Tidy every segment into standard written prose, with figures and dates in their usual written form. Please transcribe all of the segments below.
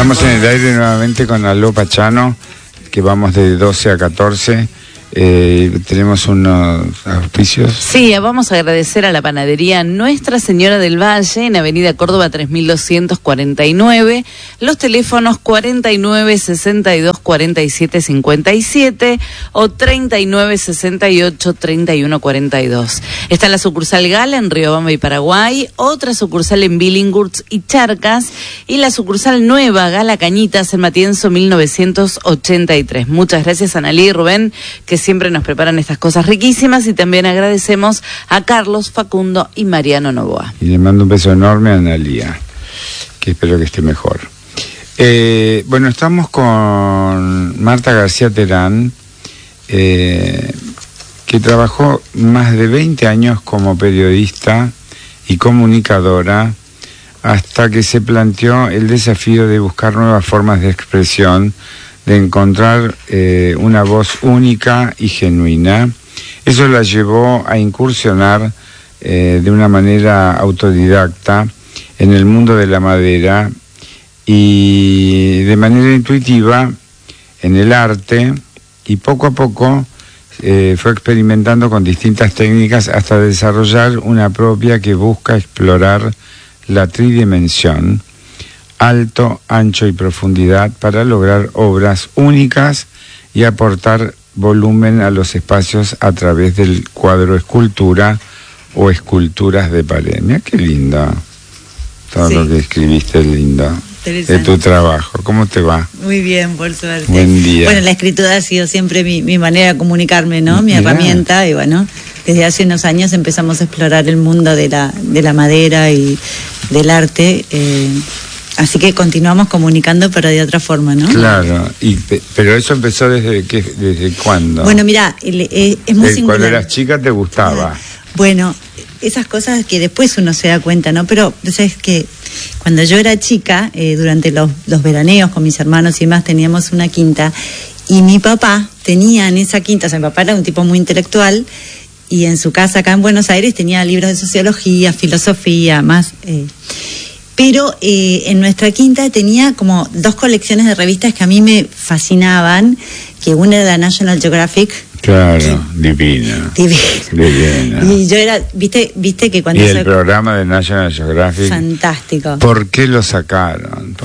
Estamos en el aire nuevamente con Aló Pachano, que vamos de 12 a 14. Tenemos unos auspicios. Sí, vamos a agradecer a la panadería Nuestra Señora del Valle en Avenida Córdoba 3249, los teléfonos 49 62 47 57 o 39 68 31 42. Está la sucursal Gala en Riobamba y Paraguay, otra sucursal en Billinghurst y Charcas, y la sucursal nueva Gala Cañitas en Matienzo 1983. Muchas gracias, Analí y Rubén, que siempre nos preparan estas cosas riquísimas, y también agradecemos a Carlos, Facundo y Mariano Novoa. Y le mando un beso enorme a Analía, que espero que esté mejor. Bueno, estamos con Marta García Terán, que trabajó más de 20 años como periodista y comunicadora, hasta que se planteó el desafío de buscar nuevas formas de expresión, de encontrar una voz única y genuina. Eso la llevó a incursionar de una manera autodidacta en el mundo de la madera y de manera intuitiva en el arte, y poco a poco fue experimentando con distintas técnicas hasta desarrollar una propia que busca explorar la tridimensión, alto, ancho y profundidad, para lograr obras únicas y aportar volumen a los espacios a través del cuadro escultura o esculturas de pared. Mira qué lindo todo lo que escribiste, lindo, de tu trabajo. ¿Cómo te va? Muy bien, por suerte. Buen día. Bueno, la escritura ha sido siempre mi manera de comunicarme, ¿no? Mi herramienta, y bueno, desde hace unos años empezamos a explorar el mundo de la madera y del arte. Así que continuamos comunicando, pero de otra forma, ¿no? Claro, pero eso empezó ¿desde cuándo? Bueno, mira, es muy singular. Cuando eras chica te gustaba. Bueno, esas cosas que después uno se da cuenta, ¿no? Pero, ¿sabes qué? Cuando yo era chica, durante los veraneos con mis hermanos y demás, teníamos una quinta, y mi papá tenía en esa quinta, o sea, mi papá era un tipo muy intelectual, y en su casa acá en Buenos Aires tenía libros de sociología, filosofía, más... Pero en nuestra quinta tenía como 2 colecciones de revistas que a mí me fascinaban, que una era la National Geographic. Claro, divina. Y yo era, viste que cuando... Y el programa de National Geographic. Fantástico. ¿Por qué lo sacaron?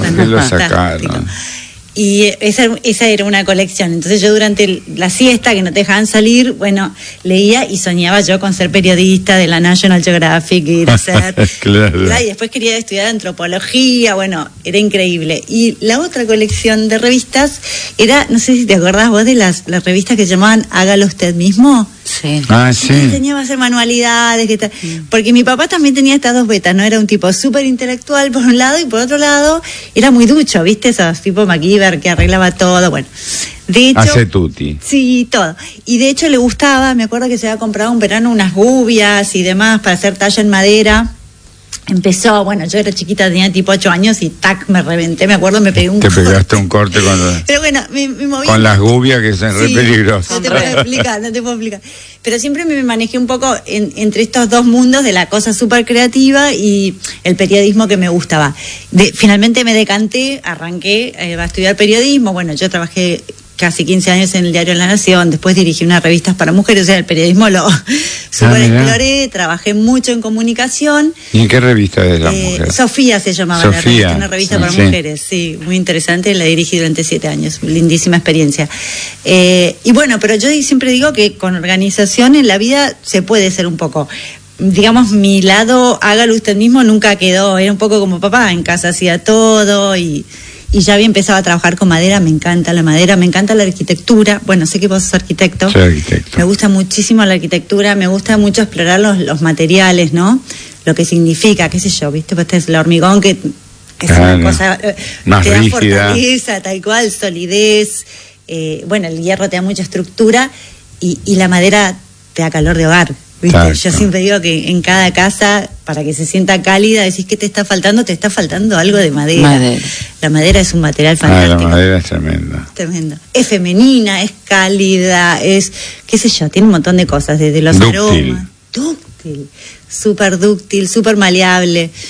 Y esa era una colección. Entonces yo durante la siesta, que no te dejaban salir, bueno, leía y soñaba yo con ser periodista de la National Geographic y de ser... Claro. Y después quería estudiar antropología, bueno, era increíble. Y la otra colección de revistas era, no sé si te acordás vos de las revistas que llamaban Hágalo Usted Mismo. Sí. Ah, sí. Tenía que hacer manualidades, porque mi papá también tenía estas 2 betas, ¿no? Era un tipo súper intelectual por un lado, y por otro lado era muy ducho, ¿viste? Esos tipo MacGyver que arreglaba todo, bueno. De hecho, hace tutti. Sí, todo. Y de hecho le gustaba, me acuerdo que se había comprado un verano unas gubias y demás para hacer talla en madera. Empezó, bueno, yo era chiquita, tenía tipo 8 años y tac, me reventé, me acuerdo, me pegué un corte. Te pegaste un corte Pero bueno, me moví. Con las gubias, que son re peligrosas. No te puedo explicar. Pero siempre me manejé un poco entre estos 2 mundos, de la cosa súper creativa y el periodismo que me gustaba. Finalmente me decanté, arranqué a estudiar periodismo. Bueno, yo trabajé casi 15 años en el diario La Nación, después dirigí unas revistas para mujeres, o sea, el periodismo lo super exploré, trabajé mucho en comunicación. ¿Y en qué revista de las mujeres? Sofía se llamaba la revista, una revista para mujeres, sí, muy interesante, la dirigí durante 7 años, lindísima experiencia. Y bueno, pero yo siempre digo que con organización en la vida se puede ser un poco... Digamos, mi lado, hágalo usted mismo, nunca quedó, era un poco como papá, en casa hacía todo y ya había empezado a trabajar con madera. Me encanta la madera, me encanta la arquitectura. Bueno, sé que vos sos arquitecto. Soy arquitecto. Me gusta muchísimo la arquitectura, me gusta mucho explorar los materiales, ¿no? Lo que significa, qué sé yo, ¿viste? Pues este es el hormigón, que es una cosa más te da rígida, fortaleza, tal cual, solidez. Bueno, el hierro te da mucha estructura y la madera te da calor de hogar. ¿Viste? Yo siempre digo que en cada casa, para que se sienta cálida, decís que te está faltando algo de madera. La madera es un material fantástico. La madera es tremenda. Tremendo. Es femenina, es cálida, es, qué sé yo, tiene un montón de cosas, desde los aromas. Dúctil, súper maleable.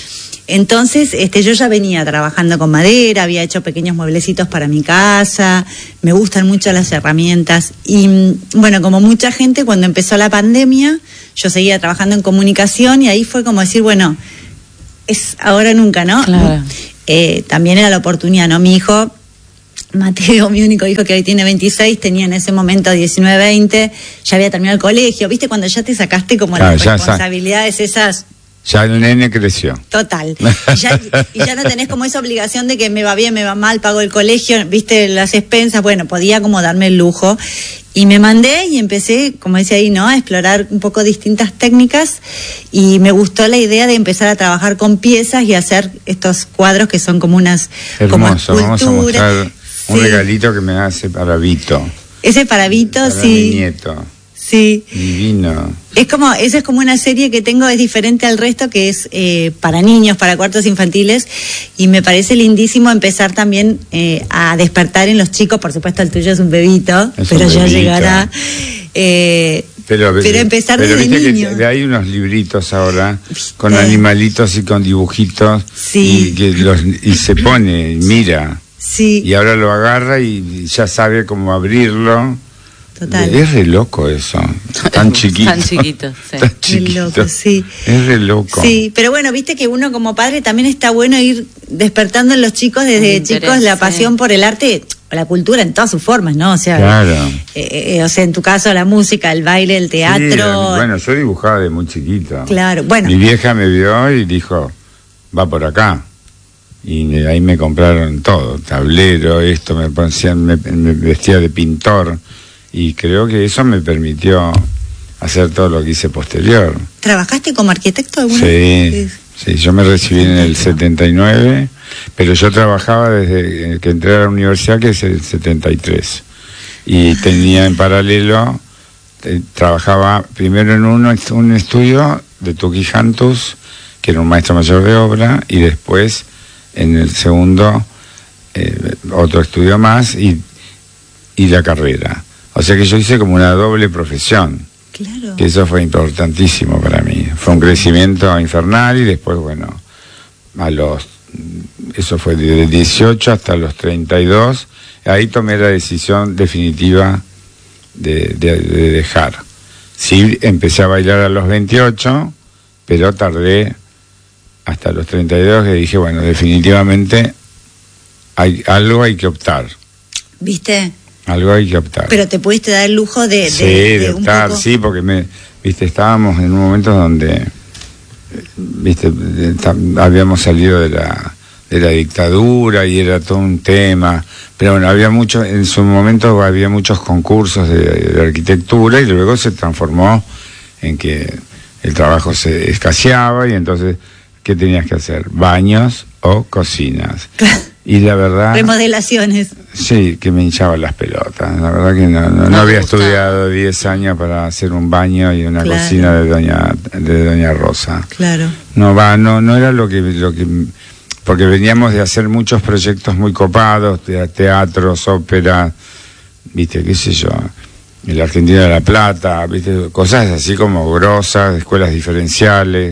Entonces, yo ya venía trabajando con madera, había hecho pequeños mueblecitos para mi casa, me gustan mucho las herramientas. Y bueno, como mucha gente, cuando empezó la pandemia, yo seguía trabajando en comunicación y ahí fue como decir, bueno, es ahora o nunca, ¿no? Claro. También era la oportunidad, ¿no? Mi hijo, Mateo, mi único hijo que hoy tiene 26, tenía en ese momento 19, 20, ya había terminado el colegio, ¿viste? Cuando ya te sacaste como las responsabilidades esas... Ya el nene creció. Total. Y ya no tenés como esa obligación de que me va bien, me va mal, pago el colegio, viste, las expensas. Bueno, podía como darme el lujo. Y me mandé y empecé, como decía ahí, ¿no? A explorar un poco distintas técnicas. Y me gustó la idea de empezar a trabajar con piezas y hacer estos cuadros que son como unas... Hermoso, como vamos a mostrar un regalito que me hace para Vito. Ese para Vito, para sí. Mi nieto. Sí. Divino. Esa es como una serie que tengo, es diferente al resto, que es para niños, para cuartos infantiles, y me parece lindísimo empezar también a despertar en los chicos. Por supuesto el tuyo es un bebito, pero ya llegará. Pero empezar desde niños. Hay unos libritos ahora con animalitos y con dibujitos, sí. y se pone, mira, sí. Y ahora lo agarra y ya sabe cómo abrirlo. Total. Es re loco eso, tan chiquito. Tan chiquito, sí. Tan chiquito. Loco, sí. Es re loco. Sí, pero bueno, viste que uno como padre también está bueno ir despertando en los chicos desde chicos la pasión por el arte o la cultura en todas sus formas, ¿no? O sea, claro. O sea, en tu caso la música, el baile, el teatro. Sí, bueno, yo dibujaba de muy chiquito. Claro, bueno. Mi vieja me vio y dijo, va por acá. Y ahí me compraron todo, tablero, esto, me vestía de pintor. Y creo que eso me permitió hacer todo lo que hice posterior. ¿Trabajaste como arquitecto alguna vez? Sí, yo me recibí en el 79, pero yo trabajaba desde que entré a la universidad, que es el 73. Y tenía en paralelo, trabajaba primero en un estudio de Tuki Jantus, que era un maestro mayor de obra, y después en el segundo otro estudio más y la carrera. O sea que yo hice como una doble profesión. Claro. Que eso fue importantísimo para mí. Fue un crecimiento infernal y después, bueno, eso fue de 18 hasta los 32. Ahí tomé la decisión definitiva de dejar. Sí, empecé a bailar a los 28, pero tardé hasta los 32 que dije, bueno, definitivamente hay que optar. ¿Viste? Algo hay que optar. Pero te pudiste dar el lujo de optar, un poco... sí, porque estábamos en un momento donde habíamos salido de la dictadura y era todo un tema, pero bueno, en su momento había muchos concursos de arquitectura y luego se transformó en que el trabajo se escaseaba y entonces, ¿qué tenías que hacer? Baños o cocinas. Y la verdad... remodelaciones. Sí, que me hinchaban las pelotas. La verdad que no había estudiado 10 años para hacer un baño y una cocina de doña Rosa. Claro. No era lo que porque veníamos de hacer muchos proyectos muy copados, teatros, ópera, viste, qué sé yo, en la Argentina de La Plata, viste, cosas así como grosas, escuelas diferenciales.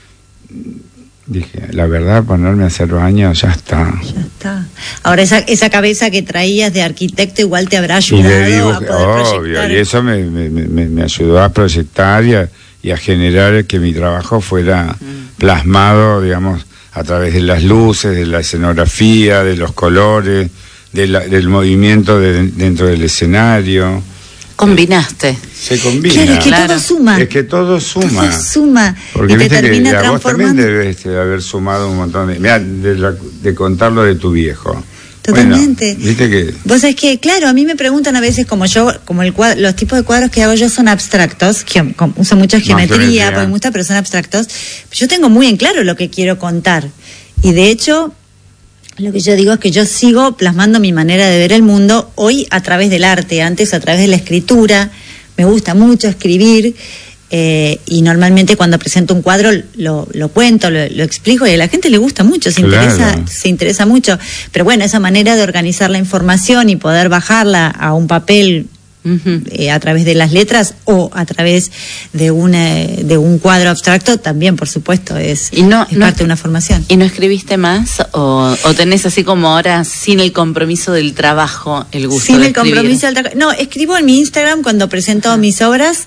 Dije, la verdad, ponerme a hacer baños, ya está. Ya está. Ahora, esa cabeza que traías de arquitecto igual te habrá ayudado a poder proyectar. Y eso me ayudó a proyectar y a generar que mi trabajo fuera plasmado, digamos, a través de las luces, de la escenografía, de los colores, del movimiento dentro del escenario. Combinaste. Se combina. Claro, es que todo suma. Es que todo suma. Todo suma. Porque y te viste termina que a vos también transformando. debes haber sumado un montón de... Mirá, de contarlo de tu viejo. Totalmente. Bueno, viste que... Vos sabés que, claro, a mí me preguntan a veces, como los tipos de cuadros que hago yo son abstractos, uso mucha geometría, porque me gusta, pero son abstractos. Yo tengo muy en claro lo que quiero contar. Y de hecho, lo que yo digo es que yo sigo plasmando mi manera de ver el mundo hoy a través del arte, antes a través de la escritura. Me gusta mucho escribir. Y normalmente cuando presento un cuadro lo cuento, lo explico y a la gente le gusta mucho, se interesa mucho. Pero bueno, esa manera de organizar la información y poder bajarla a un papel a través de las letras o a través de un cuadro abstracto, también, por supuesto, es parte de una formación. ¿Y no escribiste más? ¿O tenés así como ahora, sin el compromiso del trabajo, el gusto sin de el compromiso del trabajo? No, escribo en mi Instagram cuando presento mis obras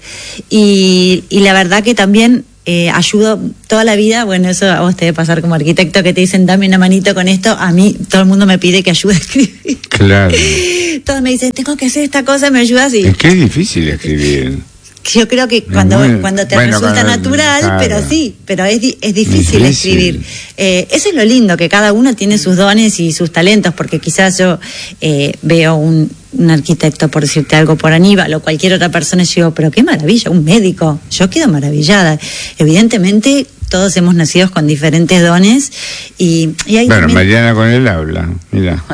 y la verdad que también ayudo toda la vida. Bueno, eso a vos te debe pasar como arquitecto, que te dicen dame una manito con esto. A mí todo el mundo me pide que ayude a escribir. Claro. Todos me dicen, tengo que hacer esta cosa, ¿me ayudas? Y es que es difícil escribir. yo creo que cuando te resulta natural, claro. pero es difícil escribir. Eso es lo lindo, que cada uno tiene sus dones y sus talentos, porque quizás yo veo un arquitecto, por decirte algo, por Aníbal o cualquier otra persona, y yo digo, pero qué maravilla, un médico. Yo quedo maravillada. Evidentemente, todos hemos nacido con diferentes dones y ahí bueno, también... Mariana con el habla, mira.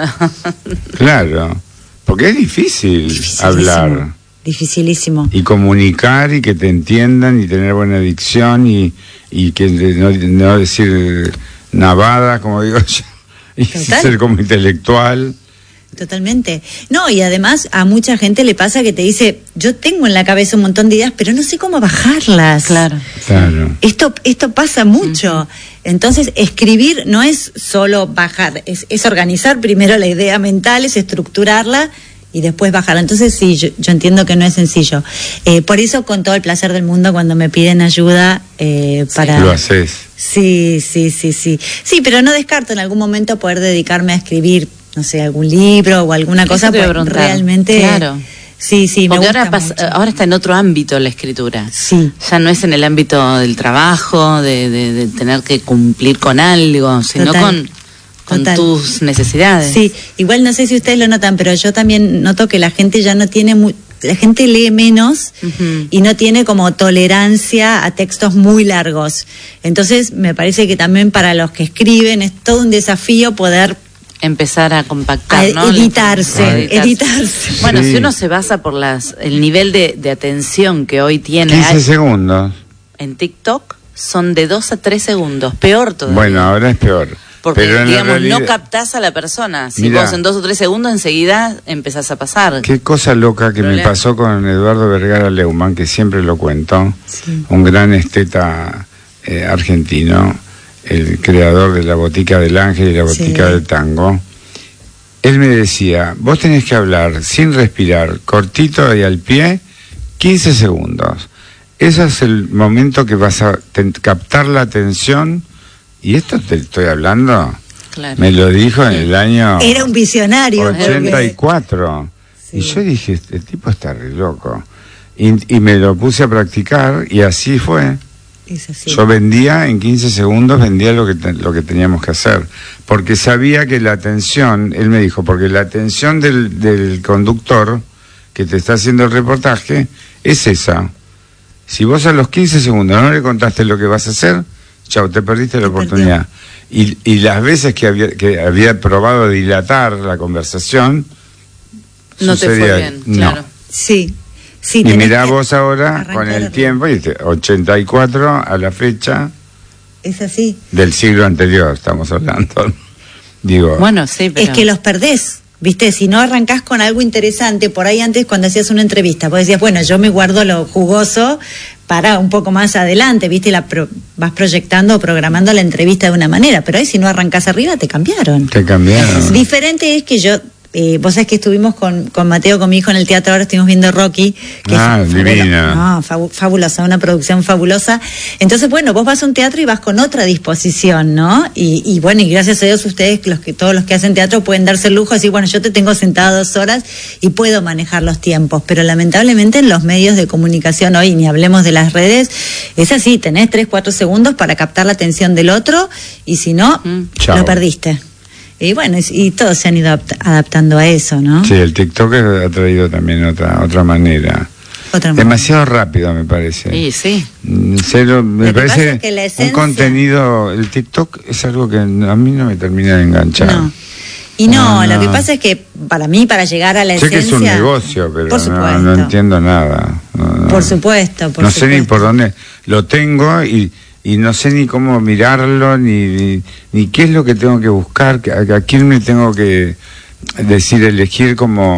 Claro, porque es difícil hablar. Dificilísimo. Y comunicar y que te entiendan y tener buena dicción y que no decir navada, como digo yo, y ser como intelectual. Totalmente. No, y además a mucha gente le pasa que te dice, yo tengo en la cabeza un montón de ideas, pero no sé cómo bajarlas. Claro. Esto pasa mucho. Entonces, escribir no es solo bajar, es organizar primero la idea mental, es estructurarla y después bajarla. Entonces sí, yo entiendo que no es sencillo. Por eso, con todo el placer del mundo, cuando me piden ayuda para... Lo haces. Sí, pero no descarto en algún momento poder dedicarme a escribir, no sé, algún libro o alguna cosa, pues realmente... Claro. Sí, porque ahora está en otro ámbito la escritura. Sí. Ya no es en el ámbito del trabajo, de tener que cumplir con algo, sino con tus necesidades. Sí, igual no sé si ustedes lo notan, pero yo también noto que la gente ya no tiene la gente lee menos y no tiene como tolerancia a textos muy largos. Entonces me parece que también para los que escriben es todo un desafío poder empezar a compactar, ¿no? Editarse. Bueno, si uno se basa por el nivel de atención que hoy tiene 15 segundos en TikTok, son de 2 a 3 segundos, peor todavía. Bueno, ahora es peor. Porque, pero digamos, realidad... no captás a la persona. Si Mirá, vos en 2 o 3 segundos enseguida empezás a pasar. Qué cosa loca que me pasó con Eduardo Vergara Leumann, que siempre lo cuento, un gran esteta argentino, el creador de la Botica del Ángel y la Botica del Tango. Él me decía, vos tenés que hablar sin respirar, cortito y al pie, 15 segundos. Ese es el momento que vas a captar la atención. Y esto te estoy hablando, me lo dijo en el año... Era un visionario. 84. Sí. Y yo dije, este tipo está re loco. Y me lo puse a practicar y así fue. Es así. Yo vendía en 15 segundos, vendía lo que teníamos que hacer. Porque sabía que la atención, él me dijo, porque la atención del conductor que te está haciendo el reportaje es esa. Si vos a los 15 segundos no le contaste lo que vas a hacer, chau, te perdiste la oportunidad. Y las veces que había probado dilatar la conversación, no te fue bien, claro. Sí. Y mirá vos ahora, con el tiempo, 84 a la fecha. Es así. Del siglo anterior, estamos hablando. Digo. Bueno, sí, pero... Es que los perdés. ¿Viste? Si no arrancás con algo interesante, por ahí antes cuando hacías una entrevista, vos decías, bueno, yo me guardo lo jugoso para un poco más adelante, ¿viste? Vas proyectando o programando la entrevista de una manera, pero ahí si no arrancás arriba te cambiaron. Diferente es que yo... vos sabés que estuvimos con Mateo, con mi hijo, en el teatro, ahora estuvimos viendo Rocky, que es divina. Fabulosa, una producción fabulosa. Entonces, bueno, vos vas a un teatro y vas con otra disposición, ¿no? Y bueno, y gracias a Dios ustedes, todos los que hacen teatro pueden darse el lujo de decir, bueno, yo te tengo sentada 2 horas y puedo manejar los tiempos, pero lamentablemente en los medios de comunicación hoy, ni hablemos de las redes, es así, tenés 3-4 segundos para captar la atención del otro y si no, lo perdiste. Y bueno, y todos se han ido adaptando a eso, ¿no? Sí, el TikTok ha traído también otra manera. Demasiado rápido, me parece. Sí. Me parece que un contenido, el TikTok es algo que a mí no me termina de enganchar. No. Y no, lo que pasa es que para mí, para llegar a la esencia... Sé que es un negocio, pero no entiendo nada. Por supuesto. No sé ni por dónde lo tengo y no sé ni cómo mirarlo, ni qué es lo que tengo que buscar, a quién me tengo que elegir como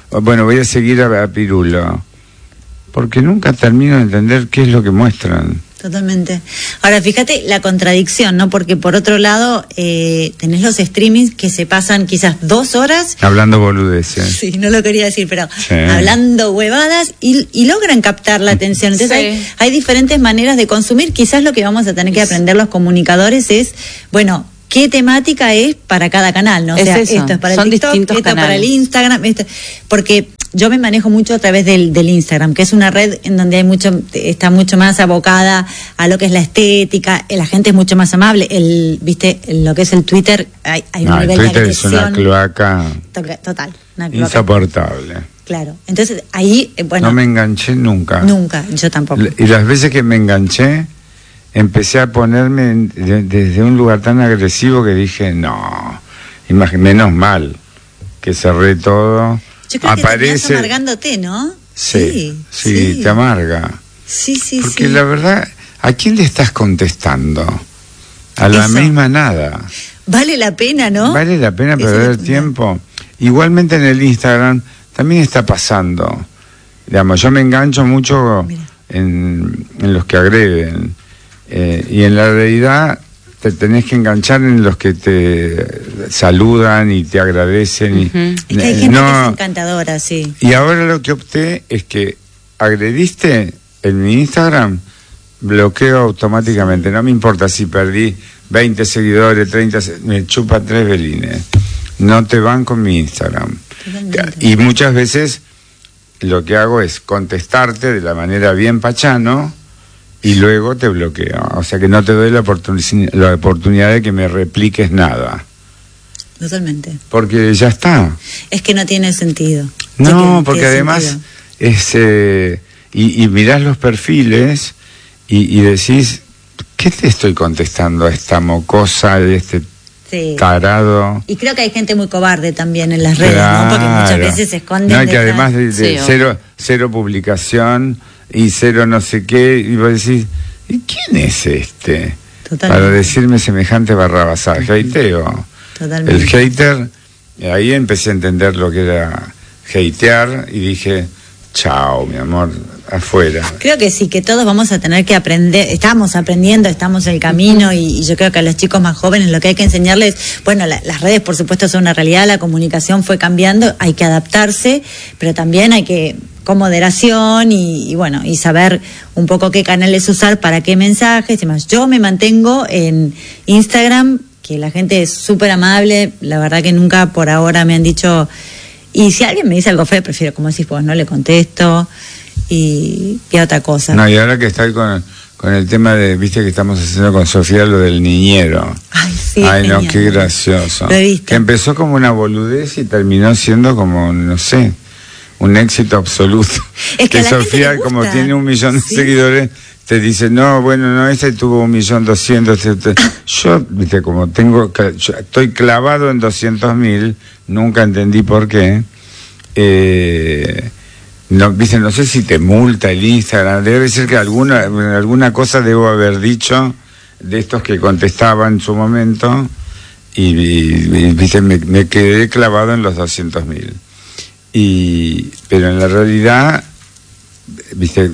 bueno, voy a seguir a Pirulo, porque nunca termino de entender qué es lo que muestran. Totalmente. Ahora, fíjate la contradicción, ¿no? Porque por otro lado, tenés los streamings que se pasan quizás 2 horas... Hablando boludeces. Sí, no lo quería decir, pero sí, hablando huevadas y logran captar la atención. Entonces sí, hay diferentes maneras de consumir. Quizás lo que vamos a tener que aprender los comunicadores es, bueno, qué temática es para cada canal, ¿no? O sea, eso. Esto es para Son el TikTok, distintos esto canales. para el Instagram, esto, porque yo me manejo mucho a través del Instagram, que es una red en donde está mucho más abocada a lo que es la estética, la gente es mucho más amable, lo que es el Twitter, hay un nivel Twitter de es una agresión cloaca total, una cloaca. insoportable. Claro, entonces ahí, bueno... No me enganché nunca. Nunca, yo tampoco. Y las veces que me enganché, empecé a ponerme desde un lugar tan agresivo que dije, no, menos mal que cerré todo. Yo creo que terminás amargándote, ¿no? Sí, te amarga. Sí. Porque la verdad, ¿a quién le estás contestando? A la misma nada. Vale la pena, ¿no? Vale la pena perder tiempo. Igualmente en el Instagram también está pasando. Digamos, yo me engancho mucho en los que agreden. Y en la realidad te tenés que enganchar en los que te saludan y te agradecen. Es que hay gente que es encantadora, sí. Y ahora lo que opté es que agrediste en mi Instagram, bloqueo automáticamente. No me importa si perdí 20 seguidores, 30, me chupa 3 velines. No te van con mi Instagram. Totalmente. Y muchas veces lo que hago es contestarte de la manera bien pachano y luego te bloqueo. O sea que no te doy la oportunidad de que me repliques nada. Totalmente. Porque ya está. Es que no tiene sentido. No, porque además es y mirás los perfiles y decís, ¿qué te estoy contestando a esta mocosa de este tarado? Y creo que hay gente muy cobarde también en las redes, ¿no? Porque muchas veces se esconden. No, y que además de cero publicación y cero no sé qué, y vos decís, ¿y quién es este? Totalmente. Para decirme semejante barrabasada, hateo. Totalmente. El hater, ahí empecé a entender lo que era hatear y dije, chao, mi amor, afuera. Creo que sí, que todos vamos a tener que aprender, estamos aprendiendo, estamos en el camino y yo creo que a los chicos más jóvenes lo que hay que enseñarles, bueno, las redes por supuesto son una realidad, la comunicación fue cambiando, hay que adaptarse, pero también hay que con moderación y bueno, y saber un poco qué canales usar para qué mensajes y demás. Yo me mantengo en Instagram, que la gente es súper amable, la verdad que nunca por ahora me han dicho, y si alguien me dice algo feo, prefiero, como decís vos, no le contesto y otra cosa. No, y ahora que estoy con el tema de, viste que estamos haciendo con Sofía lo del niñero. Ay, sí. Ay, no, qué gracioso. Lo he visto. Que empezó como una boludez y terminó siendo como, no sé, un éxito absoluto. Es que Sofía, como tiene 1 millón de seguidores, te dice, no, bueno, no, este tuvo 1.200.000. Yo, viste, como yo estoy clavado en 200.000, nunca entendí por qué. No, viste, no sé si te multa el Instagram, debe ser que alguna cosa debo haber dicho de estos que contestaba en su momento y viste, me quedé clavado en los 200.000. Pero en la realidad, viste,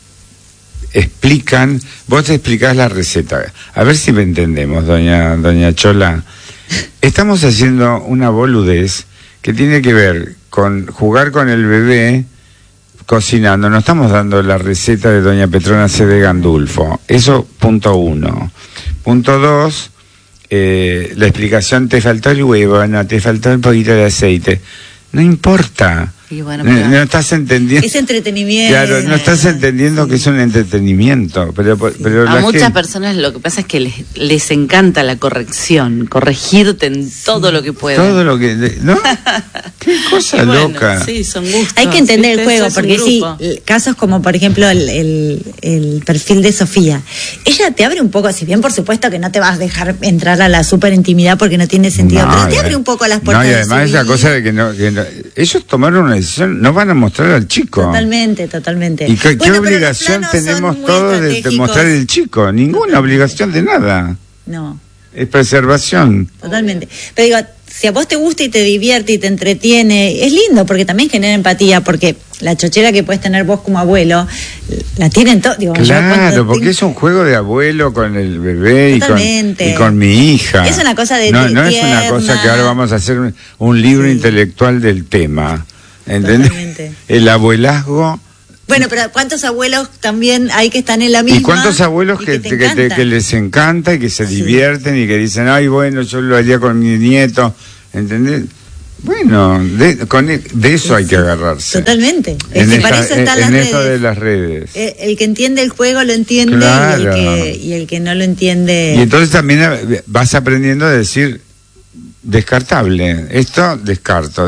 vos te explicás la receta. A ver si me entendemos, doña Chola. Estamos haciendo una boludez que tiene que ver con jugar con el bebé cocinando. No estamos dando la receta de doña Petrona C. de Gandulfo. Eso, punto 1. Punto 2, la explicación, te faltó el huevo, no, te faltó un poquito de aceite. No importa. Y bueno, no estás entendiendo. Es entretenimiento. Claro, no estás entendiendo que es un entretenimiento. Pero a muchas personas lo que pasa es que les encanta la corrección, corregirte en todo lo que puedan. Todo lo que... ¿No? Qué cosa loca. Sí, son gustos. Hay que entender el juego, porque sí, casos como por ejemplo el perfil de Sofía. Ella te abre un poco, si bien por supuesto que no te vas a dejar entrar a la super intimidad porque no tiene sentido, pero te abre un poco las puertas. No, y además esa cosa de que no, ellos tomaron una decisión, no van a mostrar al chico. Totalmente. ¿Y qué obligación tenemos todos de mostrar el chico? Ninguna obligación de nada. No. Es preservación. Totalmente. Pero digo, si a vos te gusta y te divierte y te entretiene, es lindo porque también genera empatía, porque la chochera que puedes tener vos como abuelo, la tienen todos. Claro, porque es un juego de abuelo con el bebé y con mi hija. Es una cosa de no es una cosa que ahora vamos a hacer un libro intelectual del tema. ¿Entendés? Totalmente. El abuelazgo. Bueno, pero ¿cuántos abuelos también hay que están en la misma? ¿Y cuántos abuelos que les encanta y que se divierten y que dicen, ay, bueno, yo lo haría con mi nieto? ¿Entendés? Bueno, de eso hay que agarrarse. Totalmente. Para eso están las redes. Esto de las redes. El que entiende el juego lo entiende, claro. y el que no lo entiende... Y entonces también vas aprendiendo a decir descartable. Esto descarto.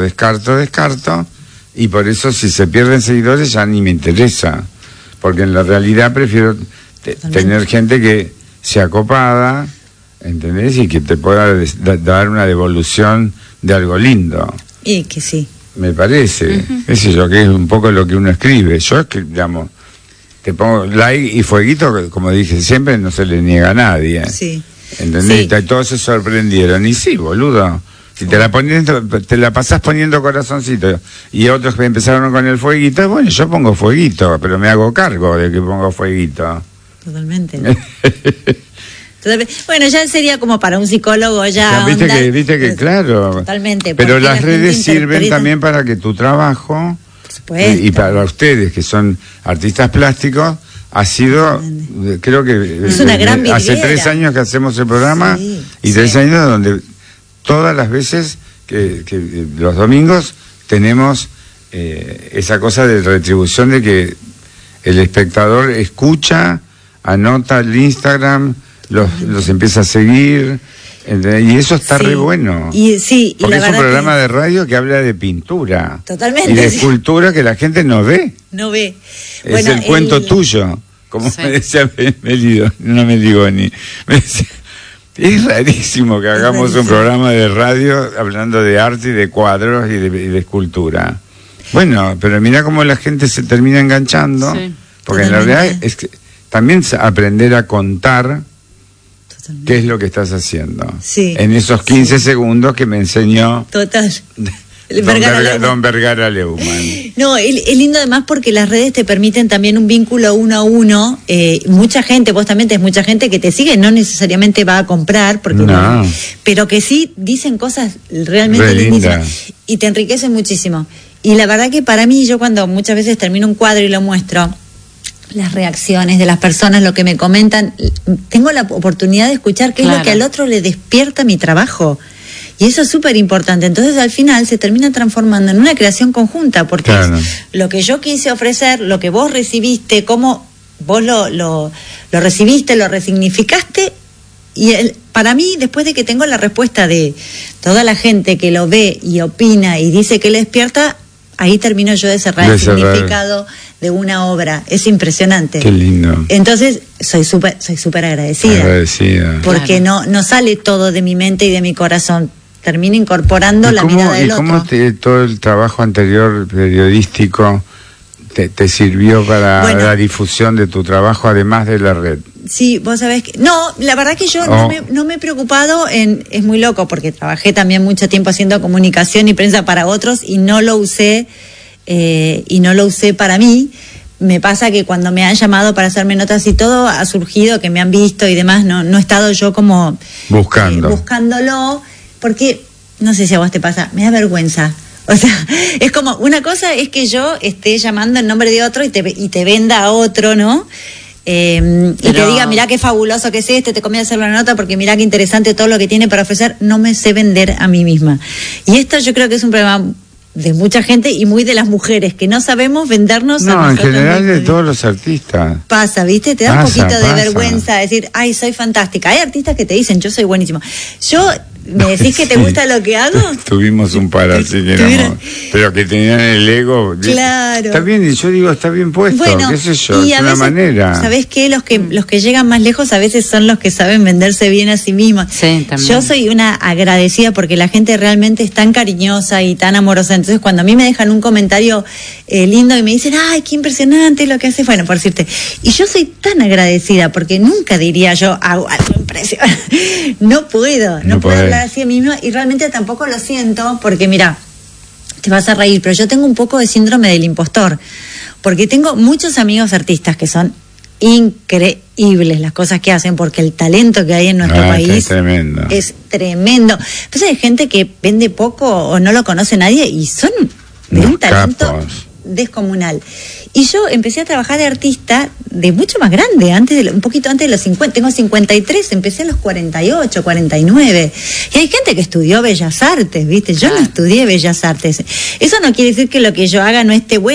Y por eso si se pierden seguidores ya ni me interesa. Porque en la realidad prefiero tener gente que sea copada, ¿entendés? Y que te pueda dar una devolución de algo lindo. Y que sí. Me parece. Ese yo que es un poco lo que uno escribe. Yo, digamos, te pongo like y fueguito, como dije siempre, no se le niega a nadie. Sí. ¿Entendés? Sí. Y todos se sorprendieron. Y sí, boludo. Si te la pasás poniendo corazoncito y otros que empezaron con el fueguito, bueno, yo pongo fueguito, pero me hago cargo de que pongo fueguito. Totalmente. Bueno, ya sería como para un psicólogo ya. Viste que claro. Totalmente. Pero las redes sirven también para que tu trabajo, y para ustedes que son artistas plásticos, ha sido, creo que es una gran vidriera. Hace 3 años que hacemos el programa y 3 años donde todas las veces que los domingos tenemos esa cosa de retribución de que el espectador escucha, anota el Instagram, los empieza a seguir, y eso está re bueno. Porque es un programa de radio que habla de pintura. Totalmente. Y de escultura que la gente no ve. No ve. Es bueno, el cuento tuyo, como me decía Meligoni. Me decía, es rarísimo que hagamos un programa de radio hablando de arte y de cuadros y de escultura. Bueno, pero mira cómo la gente se termina enganchando, porque en la realidad es que también aprender a contar qué es lo que estás haciendo. En esos 15 segundos que me enseñó Don Vergara Leumann. No, es lindo además porque las redes te permiten también un vínculo uno a uno. Mucha gente, vos también tenés mucha gente que te sigue, no necesariamente va a comprar, porque pero que sí dicen cosas realmente lindísimas y te enriquecen muchísimo. Y la verdad que para mí, yo cuando muchas veces termino un cuadro y lo muestro, las reacciones de las personas, lo que me comentan, tengo la oportunidad de escuchar qué es lo que al otro le despierta mi trabajo. Y eso es súper importante. Entonces, al final, se termina transformando en una creación conjunta, porque es lo que yo quise ofrecer, lo que vos recibiste, cómo vos lo recibiste, lo resignificaste, y para mí, después de que tengo la respuesta de toda la gente que lo ve y opina y dice que le despierta, ahí termino yo de cerrar el significado de una obra. Es impresionante. Qué lindo. Entonces, soy súper agradecida. Porque no sale todo de mi mente y de mi corazón. Termino incorporando la mirada del otro. ¿Cómo todo el trabajo anterior periodístico te sirvió para la difusión de tu trabajo, además de la red? Sí, vos sabés que... No, la verdad que yo no me he preocupado es muy loco, porque trabajé también mucho tiempo haciendo comunicación y prensa para otros y no lo usé para mí. Me pasa que cuando me han llamado para hacerme notas y todo, ha surgido que me han visto y demás, no he estado yo como... buscándolo, porque, no sé si a vos te pasa, me da vergüenza. O sea, es como, una cosa es que yo esté llamando en nombre de otro y te venda a otro, ¿no? Y te diga, mirá qué fabuloso que es te conviene hacer la nota porque mirá qué interesante todo lo que tiene para ofrecer. No me sé vender a mí misma. Y esto yo creo que es un problema de mucha gente y muy de las mujeres, que no sabemos vendernos a nosotros. No, en general de todos los artistas. Pasa, ¿viste? Te da un poquito de vergüenza decir, ay, soy fantástica. Hay artistas que te dicen, yo soy buenísima. ¿Me decís que te gusta lo que hago? Tuvimos un par así que pero que tenían el ego. Claro. Está bien, y yo digo, está bien puesto, bueno, qué sé yo, y es una manera. ¿Sabés qué? Los que llegan más lejos a veces son los que saben venderse bien a sí mismos. Sí, también. Yo soy una agradecida porque la gente realmente es tan cariñosa y tan amorosa. Entonces, cuando a mí me dejan un comentario lindo y me dicen, ay, qué impresionante lo que haces, bueno, por decirte. Y yo soy tan agradecida porque nunca diría yo, hago algo impresionante. No puedo hablar hablar así de mí misma y realmente tampoco lo siento porque mira, te vas a reír, pero yo tengo un poco de síndrome del impostor, porque tengo muchos amigos artistas que son increíbles las cosas que hacen, porque el talento que hay en nuestro país es tremendo. Entonces hay gente que vende poco o no lo conoce nadie y son de un talento descomunal. Y yo empecé a trabajar de artista de mucho más grande, un poquito antes de los 50, tengo 53, empecé a los 48, 49. Y hay gente que estudió Bellas Artes, ¿viste? Yo no estudié Bellas Artes. Eso no quiere decir que lo que yo haga no esté bueno.